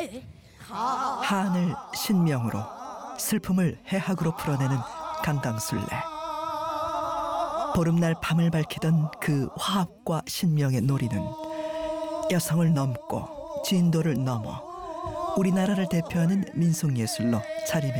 한을 신명으로, 슬픔을 해학으로 풀어내는 강강술래. 보름날 밤을 밝히던 그 화합과 신명의 놀이는 여성을 넘고 진도를 넘어 우리나라를 대표하는 민속예술로 자리매김했습니다.